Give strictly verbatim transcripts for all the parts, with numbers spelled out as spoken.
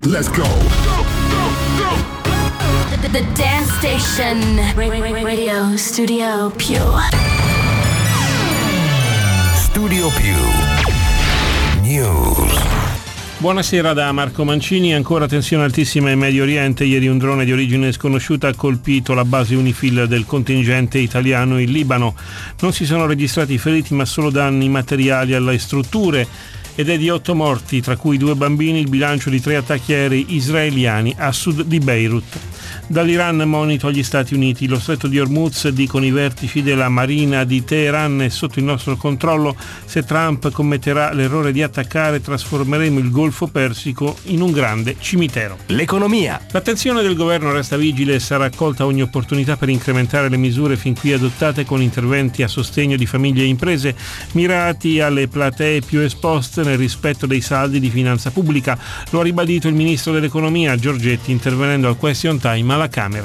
Let's go. The, the Dance Station Radio Studio Più. Studio Più News. Buonasera da Marco Mancini. Ancora tensione altissima in Medio Oriente. Ieri un drone di origine sconosciuta ha colpito la base UNIFIL del contingente italiano in Libano. Non si sono registrati feriti ma solo danni materiali alle strutture ed è di otto morti, tra cui due bambini, il bilancio di tre attacchi aerei israeliani a sud di Beirut. Dall'Iran monito agli Stati Uniti. Lo stretto di Hormuz, dicono i vertici della Marina di Teheran, è sotto il nostro controllo. Se Trump commetterà l'errore di attaccare, trasformeremo il Golfo Persico in un grande cimitero. L'economia. L'attenzione del governo resta vigile e sarà accolta ogni opportunità per incrementare le misure fin qui adottate con interventi a sostegno di famiglie e imprese mirati alle platee più esposte nel rispetto dei saldi di finanza pubblica. Lo ha ribadito il ministro dell'economia Giorgetti intervenendo al question time alla Camera.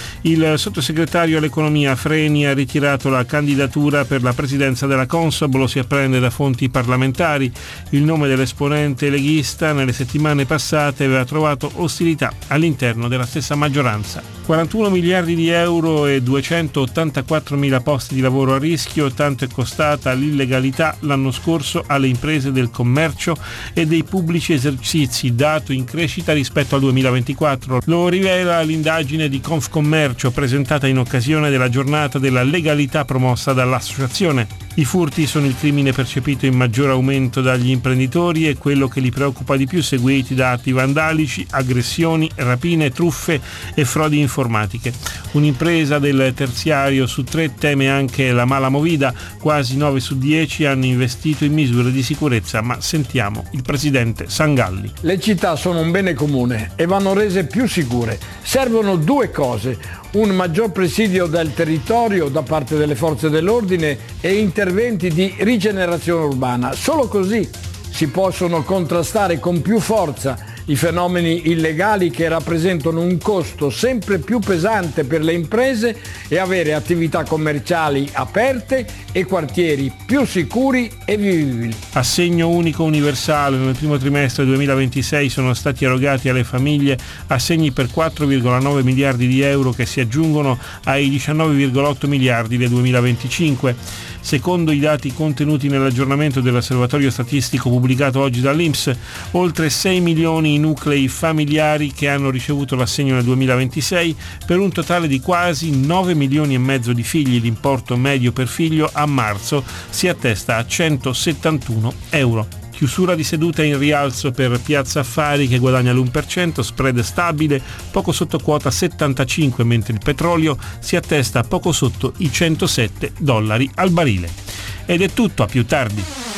Il sottosegretario all'economia Freni ha ritirato la candidatura per la presidenza della Consob, lo si apprende da fonti parlamentari. Il nome dell'esponente leghista nelle settimane passate aveva trovato ostilità all'interno della stessa maggioranza. quarantuno miliardi di euro e duecentottantaquattro mila posti di lavoro a rischio, tanto è costata l'illegalità l'anno scorso alle imprese del commercio e dei pubblici esercizi, dato in crescita rispetto al duemilaventiquattro. Lo rivela l'indagine di Confcommercio presentata in occasione della giornata della legalità promossa dall'associazione. I furti sono il crimine percepito in maggior aumento dagli imprenditori e quello che li preoccupa di più, seguiti da atti vandalici, aggressioni, rapine, truffe e frodi informatiche. Un'impresa del terziario su tre teme anche la mala movida, quasi nove su dieci hanno investito in misure di sicurezza, ma sentiamo il presidente Sangalli. Le città sono un bene comune e vanno rese più sicure. Servono due cose: un maggior presidio del territorio da parte delle forze dell'ordine e interventi di rigenerazione urbana. Solo così si possono contrastare con più forza i fenomeni illegali che rappresentano un costo sempre più pesante per le imprese e avere attività commerciali aperte e quartieri più sicuri e vivibili. Assegno unico universale. Nel primo trimestre duemilaventisei sono stati erogati alle famiglie assegni per quattro virgola nove miliardi di euro che si aggiungono ai diciannove virgola otto miliardi del duemilaventicinque. Secondo i dati contenuti nell'aggiornamento dell'osservatorio statistico pubblicato oggi dall'I N P S, oltre sei milioni i nuclei familiari che hanno ricevuto l'assegno nel duemilaventisei, per un totale di quasi nove milioni e mezzo di figli. L'importo medio per figlio a marzo si attesta a centosettantuno euro. Chiusura di seduta in rialzo per Piazza Affari che guadagna l'uno per cento, spread stabile, poco sotto quota settantacinque, mentre il petrolio si attesta poco sotto i centosette dollari al barile. Ed è tutto, a più tardi.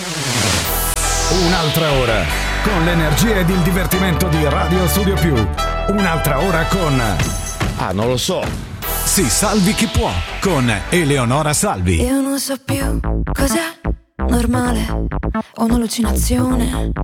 Un'altra ora con l'energia ed il divertimento di Radio Studio Più. Un'altra ora con... Ah, non lo so. Si salvi chi può con Eleonora Salvi. Io non so più cos'è normale o un'allucinazione.